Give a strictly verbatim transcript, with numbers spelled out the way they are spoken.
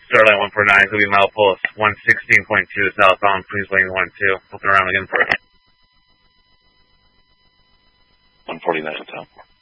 Starlight one four nine, it's going to be milepost one sixteen point two southbound, please lane one two. Flipping around again for it. one forty-nine, Tom.